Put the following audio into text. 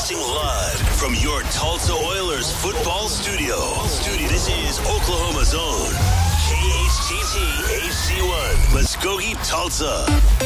Broadcasting live from your Tulsa Oilers football studio. This is Oklahoma's own KHTT HD1, Muskogee, Tulsa.